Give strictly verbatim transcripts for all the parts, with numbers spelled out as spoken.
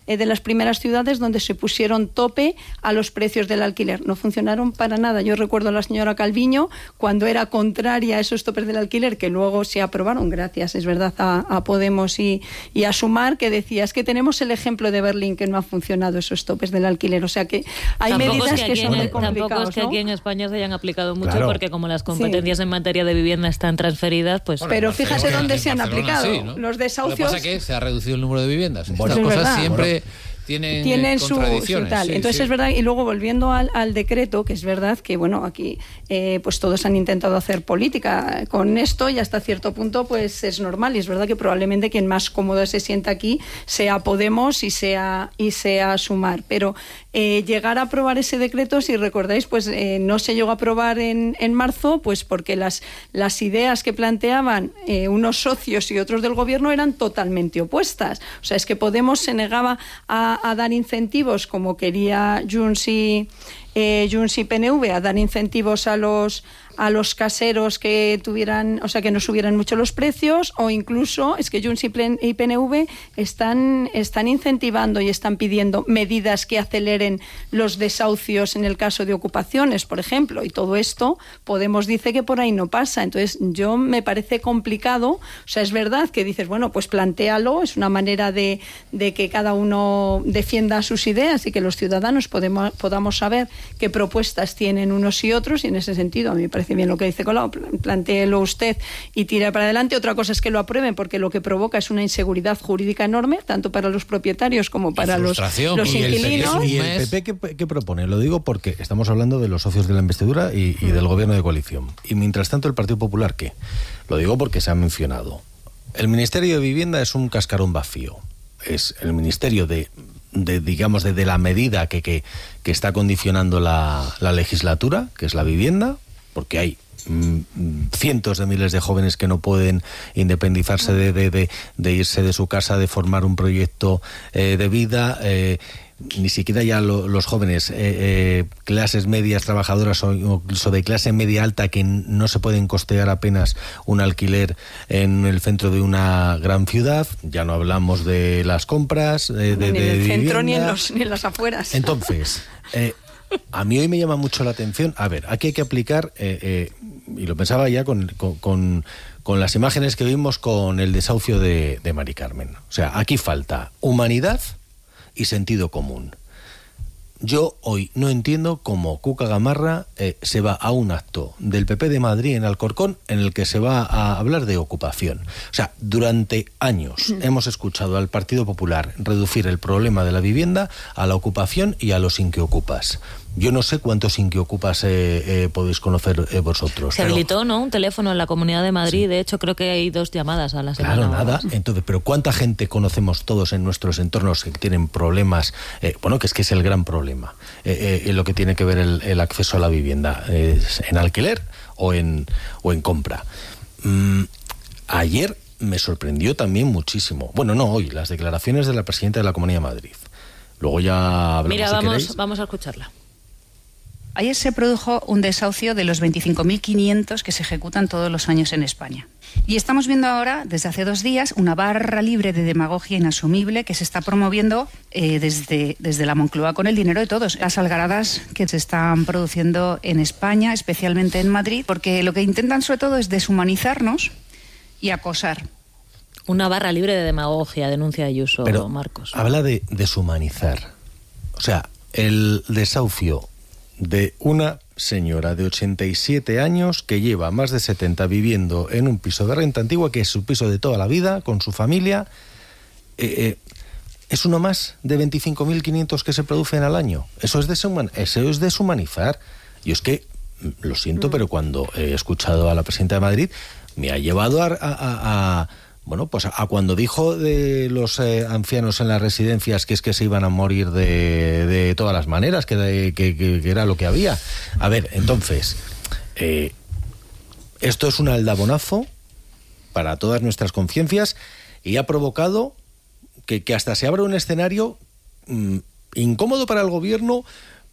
eh, de las primeras ciudades donde se pusieron tope a los precios del alquiler. No funcionaron para nada. Yo recuerdo a la señora Calviño cuando era contraria a esos topes del alquiler, que luego se aprobaron, gracias, es verdad, a, a Podemos y, y a Sumar, que decía, es que tenemos el ejemplo de Berlín, que no ha funcionado esos topes del alquiler. O sea que hay tampoco medidas es que, que son muy complicadas. Tampoco es que ¿no? aquí en España se hayan aplicado mucho, claro. porque como las competencias sí. en materia de vivienda están transferidas, pues... Bueno, pero fíjate dónde se han aplicado. Sí, ¿no? Los desahucios... Lo que pasa es que se ha reducido el número de viviendas. Bueno, Estas cosas verdad. siempre... Bueno. tienen, tienen su, contradicciones. su tal. Sí, Entonces sí. es verdad, y luego volviendo al, al decreto, que es verdad que bueno, aquí eh, pues todos han intentado hacer política con esto y hasta cierto punto pues es normal, y es verdad que probablemente quien más cómodo se sienta aquí sea Podemos y sea, y sea Sumar, pero eh, llegar a aprobar ese decreto, si recordáis, pues eh, no se llegó a aprobar en, en marzo, pues porque las, las ideas que planteaban eh, unos socios y otros del gobierno eran totalmente opuestas. O sea, es que Podemos se negaba a, a dar incentivos, como quería Junts y, eh, Junts y P N V, a dar incentivos a los a los caseros que tuvieran, o sea, que no subieran mucho los precios, o incluso es que Junts y P N V están, están incentivando y están pidiendo medidas que aceleren los desahucios en el caso de ocupaciones, por ejemplo, y todo esto Podemos dice que por ahí no pasa. Entonces yo me parece complicado. O sea, es verdad que dices, bueno, pues plantéalo, es una manera de, de que cada uno defienda sus ideas y que los ciudadanos podemos, podamos saber qué propuestas tienen unos y otros, y en ese sentido a mí me parece bien lo que dice Colau, plantéelo usted y tire para adelante. Otra cosa es que lo aprueben, porque lo que provoca es una inseguridad jurídica enorme, tanto para los propietarios como para los, los y inquilinos. El, ¿Y el P P qué, qué propone? Lo digo porque estamos hablando de los socios de la investidura y, y del gobierno de coalición. Y mientras tanto, el Partido Popular, ¿qué? Lo digo porque se ha mencionado. El Ministerio de Vivienda es un cascarón vacío. Es el ministerio de... de digamos de, de la medida que, que, que está condicionando la, la legislatura, que es la vivienda, porque hay mm, cientos de miles de jóvenes que no pueden independizarse de, de, de, de irse de su casa, de formar un proyecto eh, de vida, eh, ni siquiera ya lo, los jóvenes eh, eh, clases medias trabajadoras o incluso de clase media alta que no se pueden costear apenas un alquiler en el centro de una gran ciudad. Ya no hablamos de las compras eh, de, ni en de el centro vivienda. ni en, los, ni en las afueras. Entonces eh, a mí hoy me llama mucho la atención. A ver, aquí hay que aplicar eh, eh, y lo pensaba ya con, con, con, con las imágenes que vimos con el desahucio de, de Mari Carmen. O sea, aquí falta humanidad y sentido común. Yo hoy no entiendo cómo Cuca Gamarra eh, se va a un acto del P P de Madrid en Alcorcón en el que se va a hablar de ocupación. O sea, durante años mm. hemos escuchado al Partido Popular reducir el problema de la vivienda a la ocupación y a los inquiocupas. Yo no sé cuántos inquiocupas eh, eh, podéis conocer eh, vosotros. Se pero... habilitó, ¿no?, un teléfono en la Comunidad de Madrid. Sí. De hecho, creo que hay dos llamadas a la semana. Claro, nada. Entonces, pero ¿cuánta gente conocemos todos en nuestros entornos que tienen problemas? Eh, bueno, que es que es el gran problema. Eh, eh, en lo que tiene que ver el, el acceso a la vivienda. Eh, ¿En alquiler o en, o en compra? Mm, ayer me sorprendió también muchísimo. Bueno, no hoy, las declaraciones de la presidenta de la Comunidad de Madrid. Luego ya hablamos. Mira, si vamos, queréis. vamos a escucharla. Ayer se produjo un desahucio de los veinticinco mil quinientos que se ejecutan todos los años en España. Y estamos viendo ahora, desde hace dos días, una barra libre de demagogia inasumible que se está promoviendo eh, desde, desde la Moncloa con el dinero de todos. Las algaradas que se están produciendo en España, especialmente en Madrid, porque lo que intentan sobre todo es deshumanizarnos y acosar. Una barra libre de demagogia, denuncia Ayuso, Pero Marcos. Habla de deshumanizar. O sea, el desahucio de una señora de ochenta y siete años que lleva más de setenta viviendo en un piso de renta antigua, que es su piso de toda la vida, con su familia. Eh, eh, es uno más de veinticinco mil quinientos que se producen al año. Eso es, deshuman- eso es deshumanizar. Y es que, lo siento, mm. pero cuando he escuchado a la presidenta de Madrid, me ha llevado a... a, a, a Bueno, pues a cuando dijo de los eh, ancianos en las residencias que es que se iban a morir de, de todas las maneras, que, de, que, que, que era lo que había. A ver, entonces, eh, esto es un aldabonazo para todas nuestras conciencias y ha provocado que, que hasta se abra un escenario mmm, incómodo para el gobierno,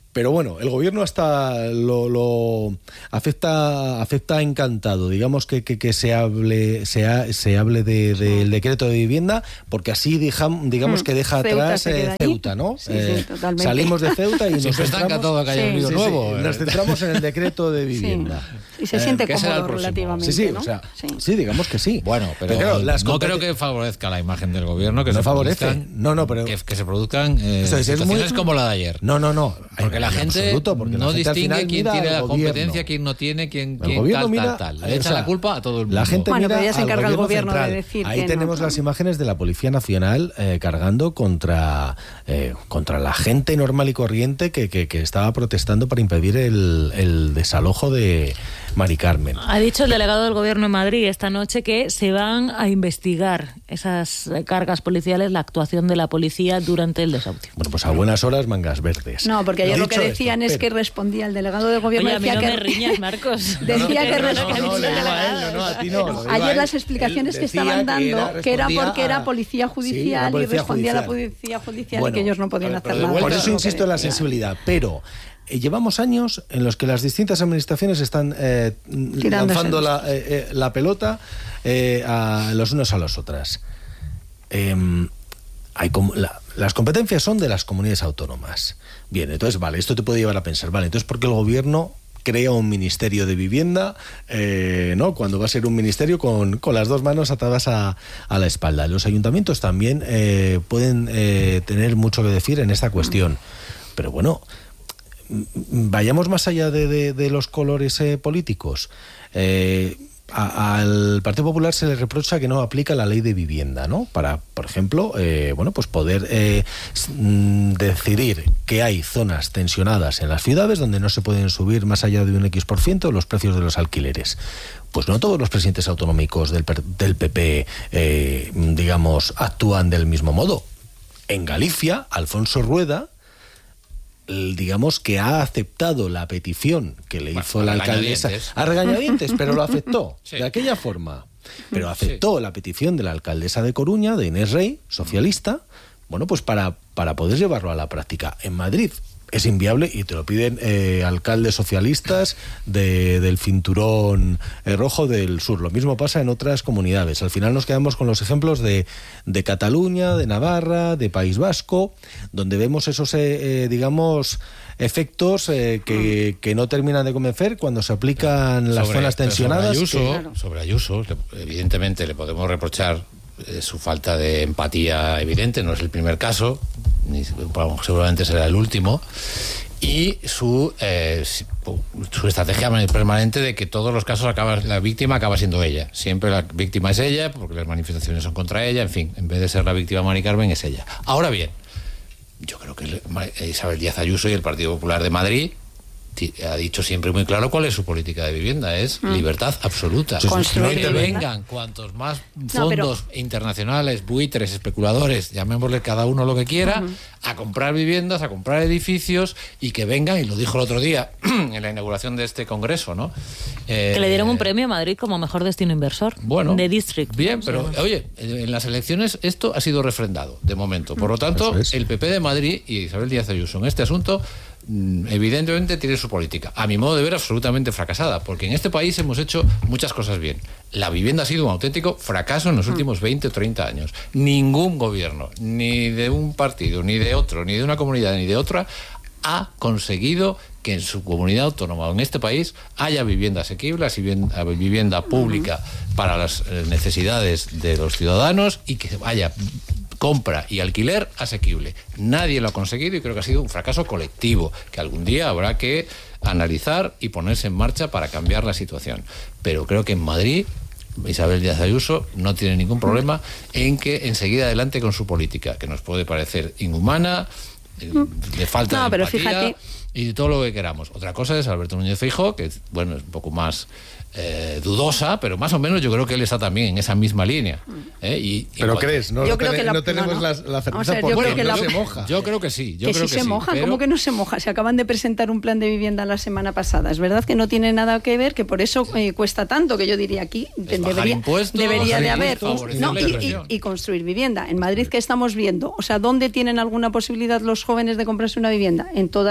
Pero bueno, el gobierno hasta lo, lo afecta, afecta encantado, digamos que, que, que se hable, se, ha, se hable de, del decreto de vivienda, porque así deja, digamos que deja Ceuta atrás eh, Ceuta, ¿no? Sí, eh, sí, totalmente. Salimos de Ceuta y nos Siempre está centramos, encantado que haya un Sí, río sí, nuevo. sí, nos centramos en el decreto de vivienda. Sí. Y se Eh, siente ¿qué será el cómodo próximo? relativamente, Sí, sí, ¿no? o sea, Sí. sí, digamos que sí. Bueno, pero, claro, las no competi- creo que favorezca la imagen del gobierno que No se favorece. produzcan- No, no, pero- que, que se produzcan eh, Eso es, es situaciones muy- como la de ayer. No, no, no. Porque En la gente absoluto, porque la no gente al distingue final quién mira tiene al la gobierno. competencia, quién no tiene, quién, El quién gobierno tal, mira, tal, tal. Le o echa sea, la culpa a todo el mundo. La gente Bueno, mira pero ya se al encarga el gobierno de central. decir Ahí quién, tenemos ¿no? las imágenes de la Policía Nacional eh, cargando contra, eh, contra la gente normal y corriente que, que, que estaba protestando para impedir el, el desalojo de Mari Carmen. Ha dicho el delegado del Gobierno en Madrid esta noche que se van a investigar esas cargas policiales, la actuación de la policía durante el desahucio. Bueno, pues a buenas horas, mangas verdes. No, porque ayer lo, que dicho decían esto, es que pero- respondía el delegado del gobierno. Oye, a mí decía no que me riñas, Marcos. decía que No, no, respondía- no, no, le digo a él, no, no, a ti no, lo digo a Ayer él. las explicaciones Él que decía estaban que era- dando, que era respondía porque era a- policía Sí, judicial era policía y respondía a la judicial. policía judicial Bueno, y que ellos no podían a ver, hacer pero de nada. vuelta- Por Eso eso es lo insisto en la que decía. sensibilidad, pero eh, llevamos años en los que las distintas administraciones están eh, Tirándose lanzando los- la, eh, eh, la pelota eh, a los unos a las otras. Eh, hay como, la- las competencias son de las comunidades autónomas. Bien, entonces, vale, esto te puede llevar a pensar, vale, entonces, ¿por qué el gobierno crea un ministerio de vivienda, eh, ¿no? Cuando va a ser un ministerio con, con las dos manos atadas a, a la espalda? Los ayuntamientos también eh, pueden eh, tener mucho que decir en esta cuestión. Pero bueno, m- vayamos más allá de, de- de los colores eh, políticos. Eh, a- al Partido Popular se le reprocha que no aplica la ley de vivienda, ¿no? Para, por ejemplo, eh, bueno, pues poder eh, s- mm, decidir que hay zonas tensionadas en las ciudades donde no se pueden subir más allá de un X por ciento los precios de los alquileres. Pues no todos los presidentes autonómicos del, per- del P P, eh, digamos, actúan del mismo modo. En Galicia, Alfonso Rueda, el- digamos que ha aceptado la petición que le Bueno, hizo a la alcaldesa regañadientes. a regañadientes, pero lo aceptó Sí. de aquella forma. Pero aceptó la petición de la alcaldesa de Coruña, de Inés Rey, socialista, bueno, pues para, para poder llevarlo a la práctica. En Madrid es inviable y te lo piden eh, alcaldes socialistas de, del cinturón eh, rojo del sur. Lo mismo pasa en otras comunidades. Al final nos quedamos con los ejemplos de, de Cataluña, de Navarra, de País Vasco, donde vemos esos, eh, eh, digamos, efectos eh, que, que no terminan de convencer cuando se aplican las Sobre- zonas pero tensionadas. Sobre Ayuso, que- Claro. sobre Ayuso, le- evidentemente le podemos reprochar eh, su falta de empatía evidente, no es el primer caso, ni vamos, seguramente será el último, y su eh, si- su estrategia permanente de que todos los casos acaba, la víctima acaba siendo ella. Siempre la víctima es ella, porque las manifestaciones son contra ella, en fin, en vez de ser la víctima Mari Carmen, es ella. Ahora bien, yo creo que Isabel Díaz Ayuso y el Partido Popular de Madrid ti- ha dicho siempre muy claro cuál es su política de vivienda, es libertad absoluta. Construir No vivienda. intervengan cuantos más No, pero- fondos internacionales, buitres, especuladores, llamémosle cada uno lo que quiera, a comprar viviendas, a comprar edificios y que vengan, y lo dijo el otro día en la inauguración de este congreso, ¿no? Eh, Que le dieron un premio a Madrid como mejor destino inversor. Bueno, de District. bien, ¿no? pero Se llama. oye, en las elecciones esto ha sido refrendado de momento. Por lo tanto, Eso es. el P P de Madrid y Isabel Díaz Ayuso en este asunto mm, evidentemente tiene su política, a mi modo de ver absolutamente fracasada, porque en este país hemos hecho muchas cosas bien. La vivienda ha sido un auténtico fracaso en los últimos veinte o treinta años. Ningún gobierno, ni de un partido, ni de otro, ni de una comunidad, ni de otra, ha conseguido que en su comunidad autónoma o en este país haya vivienda asequible, así bien- vivienda pública para las eh, necesidades de los ciudadanos y que haya compra y alquiler asequible. Nadie lo ha conseguido y creo que ha sido un fracaso colectivo que algún día habrá que analizar y ponerse en marcha para cambiar la situación. Pero creo que en Madrid Isabel Díaz Ayuso no tiene ningún problema en que enseguida adelante con su política, que nos puede parecer inhumana, eh, de falta No, de pero empatía fíjate- y de todo lo que queramos. Otra cosa es Alberto Núñez Feijóo, que bueno, es un poco más eh, dudosa, pero más o menos yo creo que él está también en esa misma línea. ¿eh? Y, y Pero cuando- crees, no, Yo no creo ten- que la- no tenemos no, no. la, la Vamos a certeza ver, yo porque creo que no la- se moja. Yo creo que sí, yo que creo sí que se sí, mojan, pero- ¿cómo que no se moja? Se acaban de presentar un plan de vivienda la semana pasada. Es verdad que no tiene nada que ver, que por eso eh, cuesta tanto, que yo diría aquí bajar debería, impuestos, debería bajar de haber impuestos, favorecer no, la y, y- inversión. y construir vivienda. En Madrid, ¿qué estamos viendo? O sea, ¿dónde tienen alguna posibilidad los jóvenes de comprarse una vivienda? En todas las zonas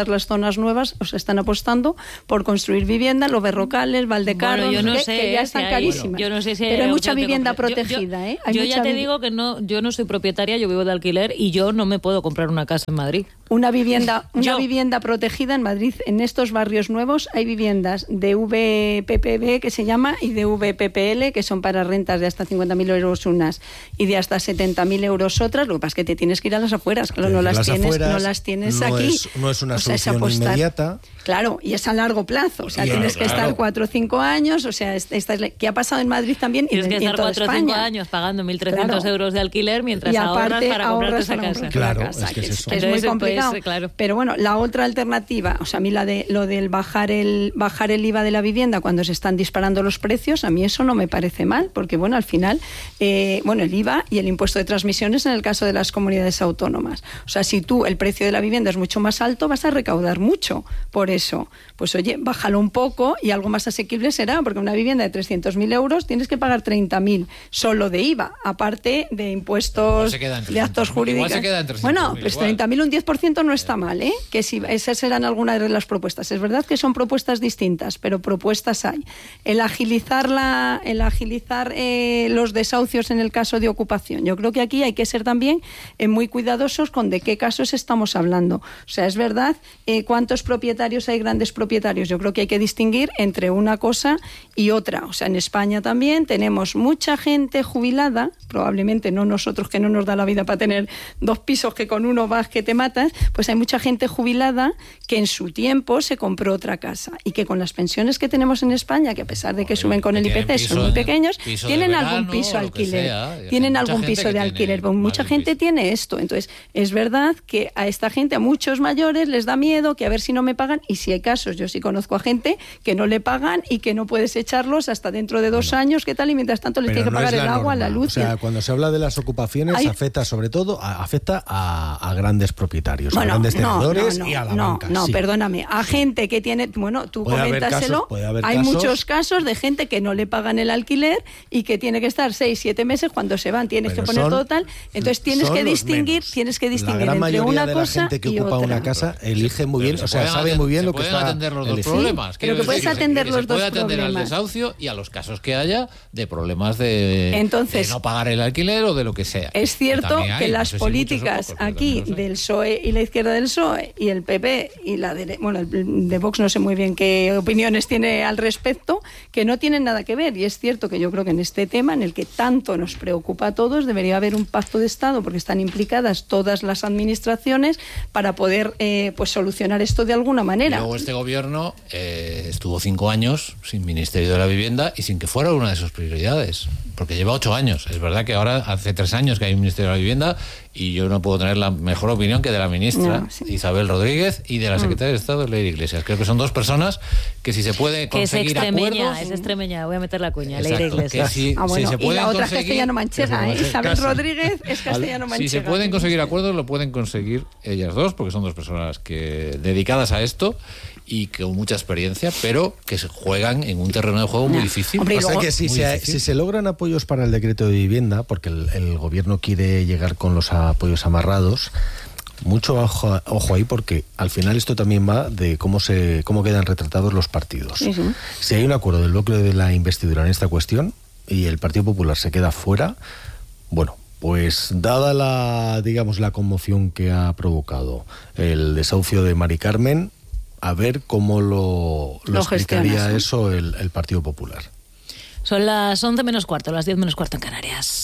zonas nuevas os están apostando por construir vivienda, los Berrocales, Valdecarros, bueno, yo no que, sé, que ya eh, están si hay, carísimas. Bueno, yo no sé si pero hay mucha opción de vivienda comprar. protegida, yo, yo, ¿eh? Hay yo mucha ya te vi- digo que no, yo no soy propietaria, yo vivo de alquiler y yo no me puedo comprar una casa en Madrid. Una vivienda, una Yo. vivienda protegida en Madrid. En estos barrios nuevos hay viviendas de V P P B, que se llama, y de V P P L, que son para rentas de hasta cincuenta mil euros unas y de hasta setenta mil euros otras. Lo que pasa es que te tienes que ir a las afueras, claro, no las, Las tienes, afueras, no las tienes no aquí. es- no es una O sea, solución apostar. inmediata. Claro, y es a largo plazo. O sea, Y, tienes claro, que estar claro. cuatro o cinco años. O sea, esta es la- que ha pasado en Madrid también y, Tienes en- que y en estar toda cuatro o cinco España. años pagando mil trescientos Claro. euros de alquiler mientras Y ahorras aparte para comprarte ahorras esa para casa. comprarte la Claro, casa, es que es que eso. es Entonces, muy pues, complicado. claro. Pero bueno, la otra alternativa, o sea, a mí la de lo del bajar el bajar el I V A de la vivienda cuando se están disparando los precios, a mí eso no me parece mal, porque bueno, al final, eh, bueno, el I V A y el impuesto de transmisiones en el caso de las comunidades autónomas. O sea, si tú el precio de la vivienda es mucho más alto, vas a recaudar mucho por eso. Pues oye, bájalo un poco y algo más asequible será, porque una vivienda de trescientos mil euros tienes que pagar treinta mil solo de I V A, aparte de impuestos Igual se queda en de actos trescientos mil, jurídicos. igual se queda en trescientos Bueno, mil, pues igual. treinta mil, un diez por ciento no está mal, ¿eh? Que si esas serán algunas de las propuestas. Es verdad que son propuestas distintas, pero propuestas hay. El agilizar la, el agilizar eh, los desahucios en el caso de ocupación. Yo creo que aquí hay que ser también eh, muy cuidadosos con de qué casos estamos hablando. O sea, es verdad, eh, ¿cuántos propietarios hay, grandes propietarios? Yo creo que hay que distinguir entre una cosa y otra. O sea, en España también tenemos mucha gente jubilada, probablemente no nosotros, que no nos da la vida para tener dos pisos que con uno vas que te matas, pues hay mucha gente jubilada que en su tiempo se compró otra casa y que con las pensiones que tenemos en España, que a pesar de que suben con el I P C son muy pequeños, tienen algún piso alquiler, tienen algún piso de alquiler. Mucha gente tiene esto. Entonces, es verdad que a esta gente, a muchos mayores, les da miedo que a ver si no me pagan, y si hay casos, yo sí conozco a gente que no le pagan y que no puedes echarlos hasta dentro de dos años, ¿qué tal? Y mientras tanto les Pero tiene que no pagar es el la agua, norma. la luz. O sea, cuando se habla de las ocupaciones, Hay- afecta sobre todo a, afecta a, a grandes propietarios, Bueno, a grandes no, tenedores no, no, y a la no, banca. no, sí. perdóname, a gente que tiene, bueno, tú Puede haber coméntaselo, casos, puede haber hay casos. muchos casos de gente que no le pagan el alquiler y que tiene que estar seis, siete meses, cuando se van tienes Pero que poner son- todo tal, entonces tienes son que los distinguir, menos. tienes que distinguir La gran entre mayoría una de la cosa gente que y ocupa otra. una casa elige muy bien, Pero o se sea, pueden sabe aten- muy bien se lo que pueden está atender los dos eligiendo. problemas. Pero Quiero que puedes decir, atender que los se puede dos atender al problemas. desahucio y a los casos que haya de problemas de, Entonces, de no pagar el alquiler o de lo que sea. Es cierto también hay, que no las sé si muchos o políticas pocos, pero aquí también los hay. del P S O E y la izquierda del P S O E y el P P y la de, bueno, el de Vox no sé muy bien qué opiniones tiene al respecto, que no tienen nada que ver. Y es cierto que yo creo que en este tema, en el que tanto nos preocupa a todos, debería haber un pacto de Estado, porque están implicadas todas las administraciones para poder eh, pues solucionar esto de alguna Y manera. luego este gobierno eh, estuvo cinco años sin Ministerio de la Vivienda y sin que fuera una de sus prioridades, porque lleva ocho años. Es verdad que ahora hace tres años que hay un Ministerio de la Vivienda y yo no puedo tener la mejor opinión que de la ministra No, sí. Isabel Rodríguez y de la secretaria de Estado, Leire Iglesias. Creo que son dos personas que si se puede Que es conseguir extremeña, acuerdos... es extremeña, voy a meter la cuña, Exacto, Leire Iglesias. que si, Ah, bueno, si se y pueden la otra es conseguir- castellano-manchega, ¿eh? Isabel Casi. Rodríguez es castellano-manchega. Si se pueden conseguir acuerdos, lo pueden conseguir ellas dos, porque son dos personas que dedicadas a esto y con mucha experiencia, pero que se juegan en un terreno de juego muy Ya. difícil. Hombre, y O sea luego- que si Muy se, difícil. si se logran apoyos para el decreto de vivienda, porque el, el gobierno quiere llegar con los apoyos amarrados, mucho ojo, ojo ahí, porque al final esto también va de cómo se cómo quedan retratados los partidos. Sí, sí. Si hay un acuerdo del bloque de la investidura en esta cuestión y el Partido Popular se queda fuera, bueno, pues dada la, digamos, la conmoción que ha provocado el desahucio de Mari Carmen, a ver cómo lo, lo, Lo explicaría gestionas, ¿no? eso el, el Partido Popular. Son las once menos cuarto, las diez menos cuarto en Canarias.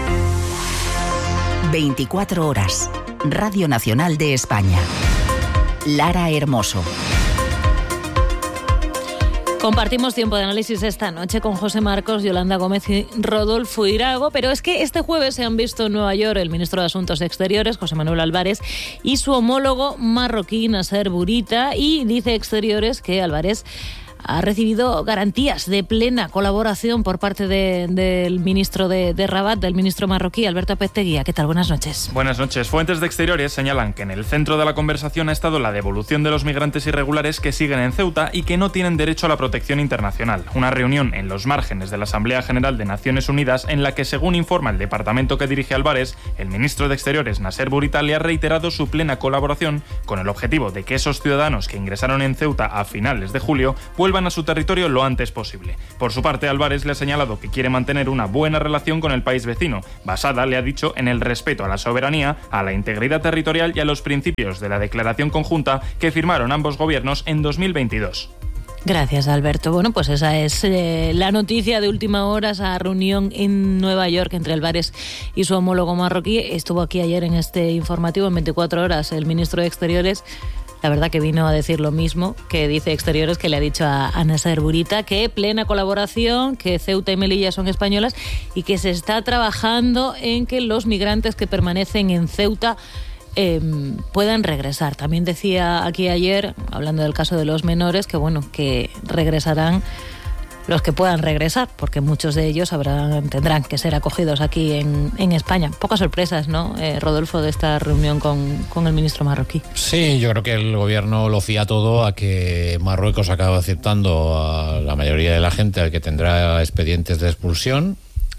veinticuatro horas. Radio Nacional de España. Lara Hermoso. Compartimos tiempo de análisis esta noche con José Marcos, Yolanda Gómez y Rodolfo Irago, pero es que este jueves se han visto en Nueva York el ministro de Asuntos Exteriores, José Manuel Álvarez, y su homólogo marroquí, Nasser Bourita, y dice Exteriores que Álvarez ha recibido garantías de plena colaboración por parte de, del ministro de, de Rabat, del ministro marroquí, Alberto Apezteguía. ¿Qué tal? Buenas noches. Buenas noches. Fuentes de Exteriores señalan que en el centro de la conversación ha estado la devolución de los migrantes irregulares que siguen en Ceuta y que no tienen derecho a la protección internacional. Una reunión en los márgenes de la Asamblea General de Naciones Unidas en la que, según informa el departamento que dirige Álvarez, el ministro de Exteriores, Nasser Bourita, le ha reiterado su plena colaboración con el objetivo de que esos ciudadanos que ingresaron en Ceuta a finales de julio vuelvan a su territorio lo antes posible. Por su parte, Álvarez le ha señalado que quiere mantener una buena relación con el país vecino, basada, le ha dicho, en el respeto a la soberanía, a la integridad territorial y a los principios de la declaración conjunta que firmaron ambos gobiernos en dos mil veintidós. Gracias, Alberto. Bueno, pues esa es eh, la noticia de última hora, esa reunión en Nueva York entre Álvarez y su homólogo marroquí. Estuvo aquí ayer en este informativo en veinticuatro horas el ministro de Exteriores. La verdad que vino a decir lo mismo que dice Exteriores, que le ha dicho a, a Nasser Bourita, que plena colaboración, que Ceuta y Melilla son españolas y que se está trabajando en que los migrantes que permanecen en Ceuta eh, puedan regresar. También decía aquí ayer, hablando del caso de los menores, que bueno, que regresarán los que puedan regresar, porque muchos de ellos habrán, tendrán que ser acogidos aquí en, en España. Pocas sorpresas, ¿no, eh, Rodolfo, de esta reunión con, con el ministro marroquí? Sí, yo creo que el gobierno lo fía todo a que Marruecos acaba aceptando a la mayoría de la gente, al que tendrá expedientes de expulsión,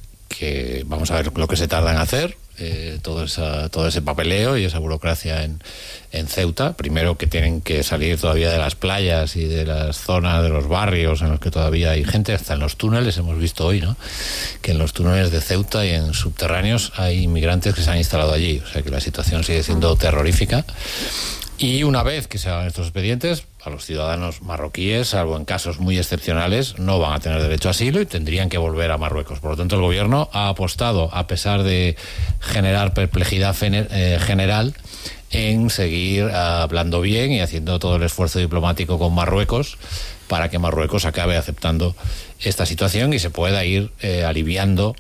que vamos a ver lo que se tarda en hacer. Eh, todo, esa, todo ese papeleo y esa burocracia en, en Ceuta. Primero, que tienen que salir todavía de las playas y de las zonas, de los barrios en los que todavía hay gente, hasta en los túneles, hemos visto hoy, ¿no?, que en los túneles de Ceuta y en subterráneos hay inmigrantes que se han instalado allí. O sea que la situación sigue siendo terrorífica. Y una vez que se hagan estos expedientes, a los ciudadanos marroquíes, salvo en casos muy excepcionales, no van a tener derecho a asilo y tendrían que volver a Marruecos. Por lo tanto, el gobierno ha apostado, a pesar de generar perplejidad eh, general, en seguir hablando bien y haciendo todo el esfuerzo diplomático con Marruecos para que Marruecos acabe aceptando esta situación y se pueda ir eh, aliviando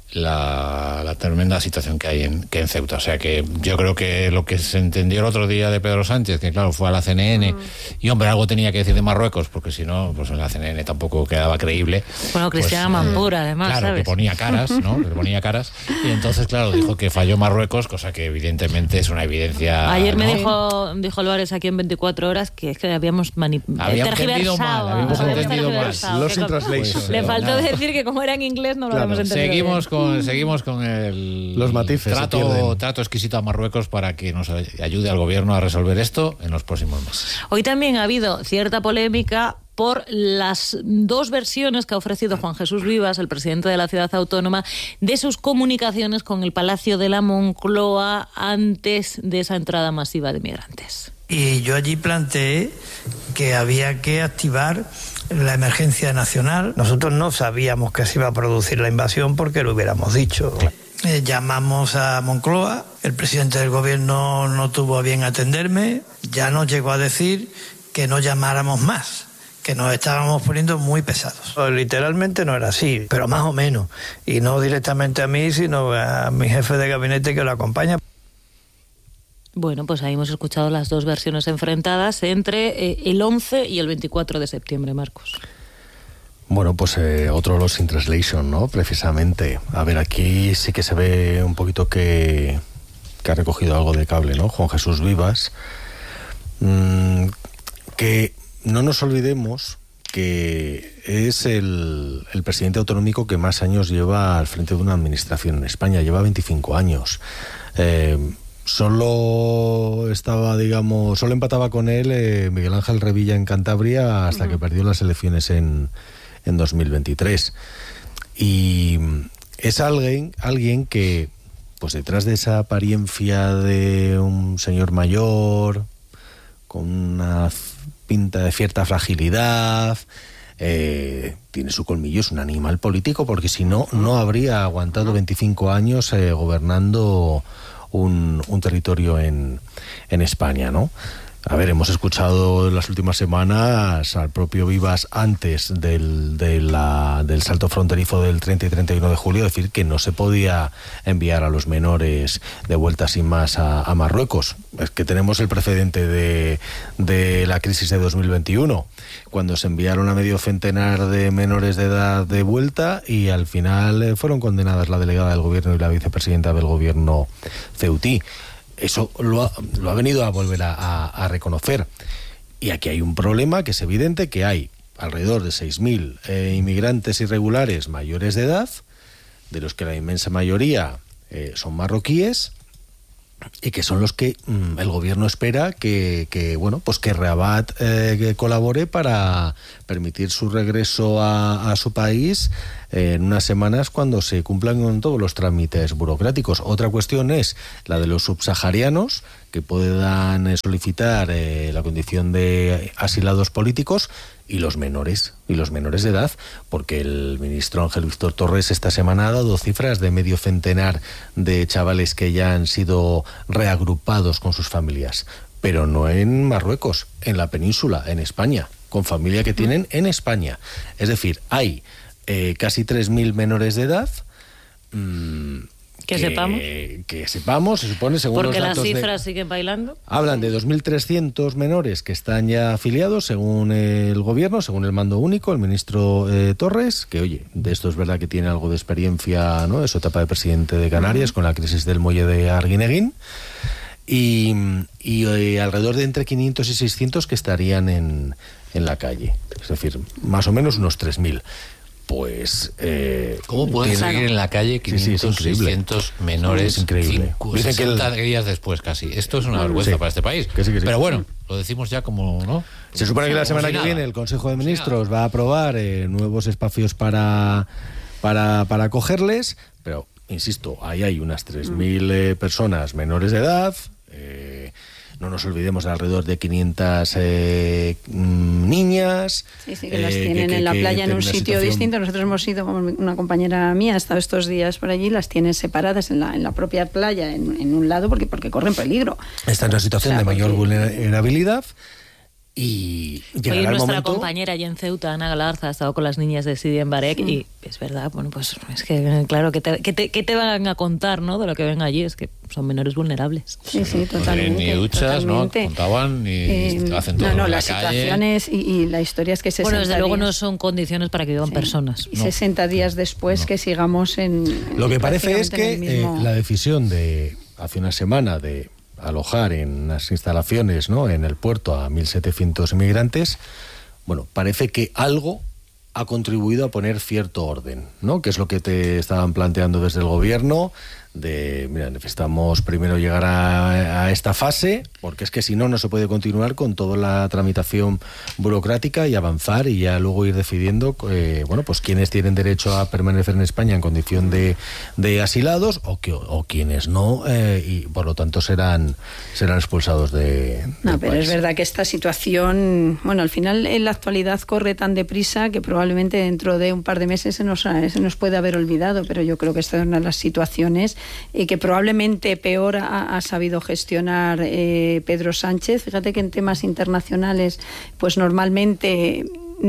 La, la tremenda situación que hay en, que en Ceuta. O sea que yo creo que lo que se entendió el otro día de Pedro Sánchez, que claro, fue a la C N N, mm. y hombre, algo tenía que decir de Marruecos, porque si no, pues en la C N N tampoco quedaba creíble. Bueno, Cristiana pues, Mampura, eh, además, claro, ¿sabes? que ponía caras, ¿no? Que ponía caras. Y entonces, claro, dijo que falló Marruecos, cosa que evidentemente es una evidencia. Ayer ¿no? me dijo, dijo Álvarez aquí en veinticuatro horas que es que habíamos manip- habíamos entendido mal, habíamos entendido mal. Los in translation. Pues, le faltó nada. decir que como era en inglés no lo claro. habíamos entendido. Seguimos bien. con seguimos con el los matices trato, trato exquisito a Marruecos para que nos ayude al gobierno a resolver esto en los próximos meses. Hoy también ha habido cierta polémica por las dos versiones que ha ofrecido Juan Jesús Vivas, el presidente de la ciudad autónoma, de sus comunicaciones con el Palacio de la Moncloa antes de esa entrada masiva de migrantes. Y yo allí planteé que había que activar la emergencia nacional. Nosotros no sabíamos que se iba a producir la invasión porque lo hubiéramos dicho. Eh, llamamos a Moncloa, el presidente del gobierno no tuvo a bien atenderme, ya nos llegó a decir que no llamáramos más, que nos estábamos poniendo muy pesados. Literalmente no era así, pero más o menos. Y no directamente a mí, sino a mi jefe de gabinete que lo acompaña. Bueno, pues ahí hemos escuchado las dos versiones enfrentadas entre eh, el once y el veinticuatro de septiembre, Marcos. Bueno, pues eh, otro Lost in Translation, ¿no? Precisamente. A ver, aquí sí que se ve un poquito que, que ha recogido algo de cable, ¿no? Juan Jesús Vivas. Mm, que no nos olvidemos que es el, el presidente autonómico que más años lleva al frente de una administración en España. Lleva veinticinco años. Eh... Solo estaba, digamos, solo empataba con él eh, Miguel Ángel Revilla en Cantabria hasta uh-huh. que perdió las elecciones en, en dos mil veintitrés. Y es alguien, alguien que, pues detrás de esa apariencia de un señor mayor, con una pinta de cierta fragilidad, eh, tiene su colmillo, es un animal político, porque si no, no habría aguantado veinticinco años eh, gobernando Un, un territorio en, en España, ¿no? A ver, hemos escuchado en las últimas semanas al propio Vivas antes del, de la, del salto fronterizo del treinta y treinta y uno de julio decir que no se podía enviar a los menores de vuelta sin más a, a Marruecos. Es que tenemos el precedente de, de la crisis de dos mil veintiuno, cuando se enviaron a medio centenar de menores de edad de vuelta y al final fueron condenadas la delegada del gobierno y la vicepresidenta del gobierno ceutí. Eso lo ha, lo ha venido a volver a, a, a reconocer. Y aquí hay un problema que es evidente, que hay alrededor de seis mil eh, inmigrantes irregulares mayores de edad, de los que la inmensa mayoría eh, son marroquíes, y que son los que mmm, el gobierno espera que, que bueno, pues que Rabat eh, que colabore para permitir su regreso a, a su país eh, en unas semanas cuando se cumplan con todos los trámites burocráticos. Otra cuestión es la de los subsaharianos que puedan solicitar eh, la condición de asilados políticos, y los menores, y los menores de edad, porque el ministro Ángel Víctor Torres esta semana ha dado cifras de medio centenar de chavales que ya han sido reagrupados con sus familias, pero no en Marruecos, en la península, en España, con familia que tienen en España. Es decir, hay eh, casi tres mil menores de edad, mmm, Que, que sepamos. Que sepamos, se supone, según Porque los las datos cifras de, siguen bailando. Hablan de dos mil trescientos menores que están ya afiliados, según el gobierno, según el mando único, el ministro eh, Torres, que, oye, de esto es verdad que tiene algo de experiencia, ¿no?, de su etapa de presidente de Canarias, uh-huh, con la crisis del muelle de Arguineguín, y, y eh, alrededor de entre quinientos y seiscientos que estarían en, en la calle. Es decir, más o menos unos tres mil. Pues eh, ¿cómo pueden tiene... seguir en la calle quinientos, sí, sí, seiscientos menores es increíble. sesenta días después casi? Esto es una vergüenza, sí, para este país. Que sí, que sí. Pero bueno, lo decimos ya como, ¿no? Se supone que la semana que viene el Consejo de Ministros va a aprobar eh, nuevos espacios para, para, para acogerles, pero, insisto, ahí hay unas tres mil eh, personas menores de edad. eh, No nos olvidemos de alrededor de quinientas eh, niñas. Sí, sí, que las eh, tienen que, que, en la playa en un sitio situación... distinto. Nosotros hemos ido, una compañera mía ha estado estos días por allí, las tienen separadas en la, en la propia playa, en, en un lado, porque, porque corren peligro. Está en una situación, o sea, de mayor porque... vulnerabilidad. Y hoy nuestra momento... compañera allí en Ceuta, Ana Galarza, ha estado con las niñas de Sidi en Barek, sí, y es verdad, bueno, pues es que, claro, ¿qué te, qué, te, ¿qué te van a contar, no?, de lo que ven allí? Es que son menores vulnerables. Sí, sí, totalmente. Ni duchas, totalmente. ¿no? Contaban, ni eh, hacen todo no, no, en la las calle. Situaciones y, y la historia es que sesenta Bueno, desde luego días, no son condiciones para que vivan, sí, personas. Y no. sesenta días después no. que sigamos en... Lo que parece es que mismo... eh, la decisión de hace una semana de alojar en las instalaciones, ¿no?, en el puerto a mil setecientos inmigrantes, bueno, parece que algo ha contribuido a poner cierto orden, ¿no?, que es lo que te estaban planteando desde el gobierno, de, mira, necesitamos primero llegar a, a esta fase, porque es que si no, no se puede continuar con toda la tramitación burocrática y avanzar y ya luego ir decidiendo, eh, bueno, pues quiénes tienen derecho a permanecer en España en condición de, de asilados o, que, o quienes no, eh, y por lo tanto serán, serán expulsados de No, pero país. Es verdad que esta situación, bueno, al final en la actualidad corre tan deprisa que probablemente dentro de un par de meses se nos, se nos puede haber olvidado, pero yo creo que esta es una de las situaciones y que probablemente peor ha, ha sabido gestionar eh, Pedro Sánchez. Fíjate que en temas internacionales, pues normalmente,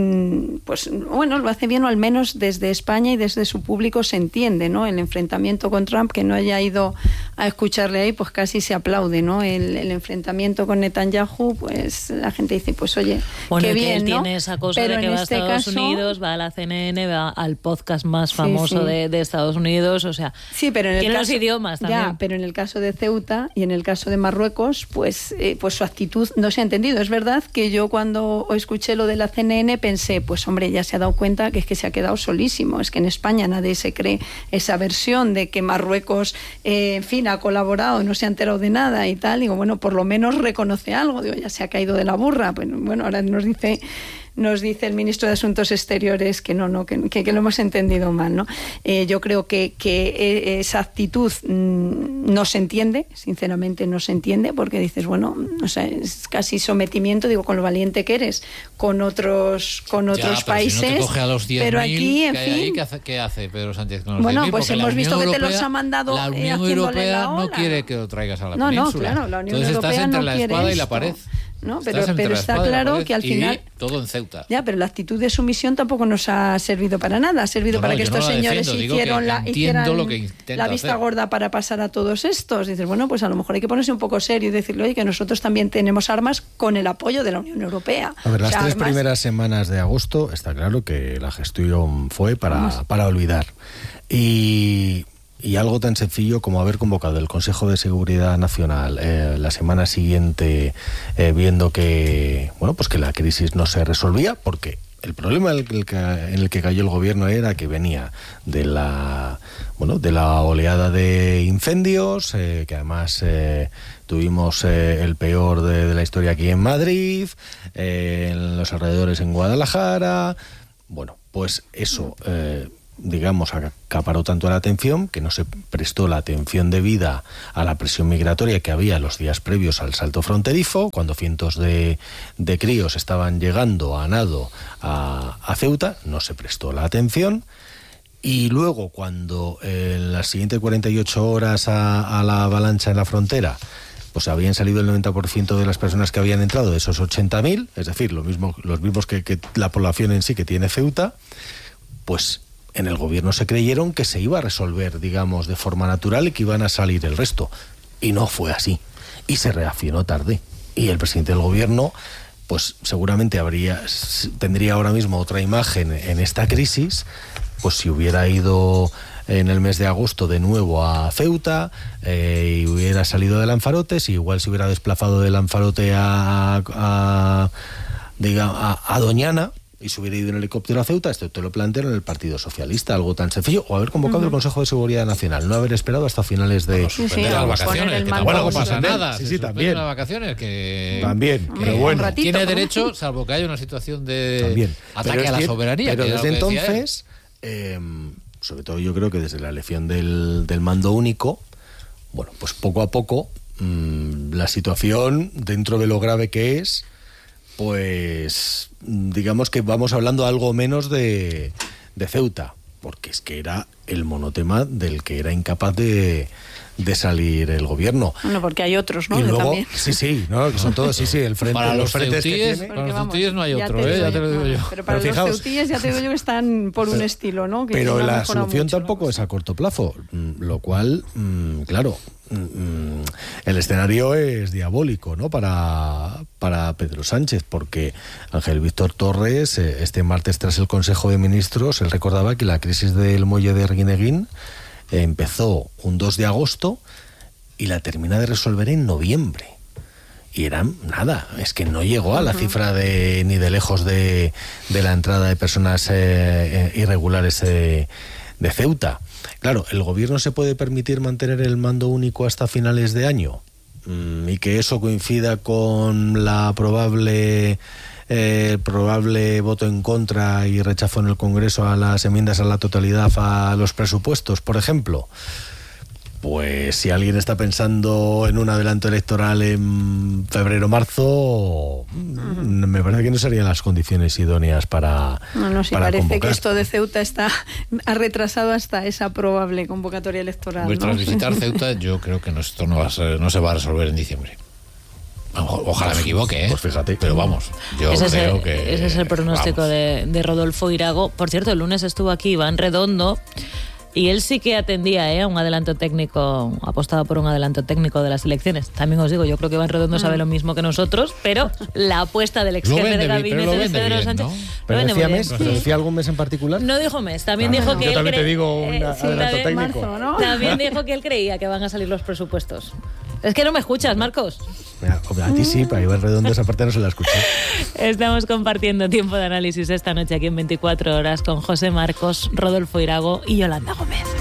pues bueno, lo hace bien, o al menos desde España y desde su público se entiende, ¿no? El enfrentamiento con Trump, que no haya ido a escucharle ahí, pues casi se aplaude, ¿no? El, el enfrentamiento con Netanyahu, pues la gente dice, pues oye, bueno, qué que bien, él ¿no? tiene esa cosa Pero de que en va este a Estados caso, Unidos, va a la C N N, va al podcast más famoso sí, sí. De, de Estados Unidos, o sea, sí, pero en el tiene caso, los idiomas también. Ya, pero en el caso de Ceuta y en el caso de Marruecos, pues, eh, pues su actitud no se ha entendido. Es verdad que yo cuando escuché lo de la C N N pensé, pues hombre, ya se ha dado cuenta que es que se ha quedado solísimo. Es que en España nadie se cree esa versión de que Marruecos, eh, en fin, ha colaborado, no se ha enterado de nada y tal. Digo, bueno, por lo menos reconoce algo. Digo, ya se ha caído de la burra. Bueno, bueno, ahora nos dice... nos dice el ministro de Asuntos Exteriores que no, no, que, que, que lo hemos entendido mal, ¿no? Eh, yo creo que, que esa actitud mmm, no se entiende, sinceramente no se entiende, porque dices, bueno, o sea, es casi sometimiento, digo, con lo valiente que eres, con otros, con otros ya, pero países. Si no te coge a los diez mil, pero aquí, en ¿qué, fin, hay, ¿qué, hace, ¿qué hace Pedro Sánchez con los bueno, diez mil? pues hemos visto Europea, que te los ha mandado la Unión eh, Europea la ola. No quiere que lo traigas a la no, península. No, claro, la Unión Entonces Europea estás entre no la quiere espada esto. y la pared. ¿no? Pero, pero está claro que al final... todo en Ceuta. Ya, pero la actitud de sumisión tampoco nos ha servido para nada. Ha servido no, para no, que estos no señores defiendo, hicieron que la, hicieran lo que la vista hacer. gorda para pasar a todos estos. Dices, bueno, pues a lo mejor hay que ponerse un poco serio y decirle, oye, que nosotros también tenemos armas con el apoyo de la Unión Europea. A ver, las o sea, tres armas... primeras semanas de agosto está claro que la gestión fue para, para olvidar. Y... Y algo tan sencillo como haber convocado el Consejo de Seguridad Nacional eh, la semana siguiente, eh, viendo que bueno pues que la crisis no se resolvía, porque el problema en el que, en el que cayó el gobierno era que venía de la bueno de la oleada de incendios, eh, que además eh, tuvimos eh, el peor de, de la historia aquí en Madrid, eh, en los alrededores en Guadalajara. Bueno, pues eso... Eh, digamos, acaparó tanto la atención que no se prestó la atención debida a la presión migratoria que había los días previos al salto fronterizo, cuando cientos de, de críos estaban llegando a nado a, a Ceuta, no se prestó la atención. Y luego, cuando en las siguientes cuarenta y ocho horas a, a la avalancha en la frontera, pues habían salido el noventa por ciento de las personas que habían entrado, de esos ochenta mil, es decir, lo mismo, los mismos que, que la población en sí que tiene Ceuta, pues en el gobierno se creyeron que se iba a resolver, digamos, de forma natural y que iban a salir el resto. Y no fue así. Y se reaccionó tarde. Y el presidente del gobierno, pues seguramente habría, tendría ahora mismo otra imagen en esta crisis, pues si hubiera ido en el mes de agosto de nuevo a Ceuta eh, y hubiera salido de Lanzarote, y igual se hubiera desplazado de Lanzarote a, a, diga, a, a Doñana, y se hubiera ido en helicóptero a Ceuta. Esto te lo plantearon en el Partido Socialista, algo tan sencillo, o haber convocado uh-huh. el Consejo de Seguridad Nacional, no haber esperado hasta finales de... Bueno, sí, sí, las vacaciones, que tampoco bueno, pasa nada. Sí, sí, también. Las vacaciones que... También, que pero bueno. Ratito, tiene ¿no? derecho, salvo que haya una situación de también. ataque pero a la que, soberanía. Pero que desde entonces, eh, sobre todo yo creo que desde la elección del, del mando único, bueno, pues poco a poco, mmm, la situación, dentro de lo grave que es, pues digamos que vamos hablando algo menos de, de Ceuta, porque es que era el monotema del que era incapaz de, de salir el gobierno. Bueno, porque hay otros, ¿no? Y luego, también. sí, sí, ¿no? Que son todos, sí, sí, el frente, para los, los frentes ceutíes, que tiene. para los vamos, ceutíes no hay ya otro, te ¿eh? digo Ya te lo digo yo. Pero para Pero los fijaos, ceutíes ya te digo yo que están por un estilo, ¿no? Que Pero la mejora solución mucho, tampoco ¿no? es a corto plazo, lo cual, claro, el escenario es diabólico, ¿no? Para, para Pedro Sánchez, porque Ángel Víctor Torres, este martes tras el Consejo de Ministros, él recordaba que la crisis del muelle de Arguineguín empezó un dos de agosto y la termina de resolver en noviembre. Y era nada, es que no llegó a la uh-huh. cifra de ni de lejos de, de la entrada de personas eh, irregulares eh, de Ceuta. Claro, ¿el gobierno se puede permitir mantener el mando único hasta finales de año? Mm, y que eso coincida con la probable... Eh, probable voto en contra y rechazo en el Congreso a las enmiendas a la totalidad a los presupuestos, por ejemplo. Pues si alguien está pensando en un adelanto electoral en febrero-marzo, uh-huh. me parece que no serían las condiciones idóneas para No, no, sí, para parece convocar. que esto de Ceuta está ha retrasado hasta esa probable convocatoria electoral. Pues ¿no? tras visitar Ceuta, yo creo que esto no, va a ser, no se va a resolver en diciembre. Ojalá me equivoque, ¿eh? Pues fíjate. Pero vamos, yo ese creo es el, que... Ese es el pronóstico de, de Rodolfo Irago. Por cierto, el lunes estuvo aquí Iván Redondo y él sí que atendía ¿eh? a un adelanto técnico, apostaba por un adelanto técnico de las elecciones. También os digo, yo creo que Iván Redondo sabe lo mismo que nosotros, pero la apuesta del ex jefe de gabinete de Pedro bien, Sánchez... ¿no? ¿Pero lo decía vende mes? muy ¿Pero bien. decía algún mes en particular? No dijo mes, también Ah, dijo yo que él también cre- te digo un eh, adelanto también, técnico. marzo, ¿no? También dijo que él creía que van a salir los presupuestos. Es que no me escuchas, Marcos. Mira, a ti sí, para Iván Redondo esa parte no se la escuché. Estamos compartiendo tiempo de análisis esta noche aquí en veinticuatro horas con José Marcos, Rodolfo Irago y Yolanda Gómez.